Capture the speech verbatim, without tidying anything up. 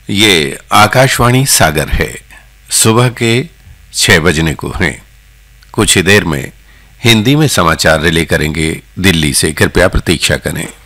ये आकाशवाणी सागर है। सुबह के छह बजने को हैं। कुछ ही देर में हिंदी में समाचार रिले करेंगे दिल्ली से। कृपया प्रतीक्षा करें।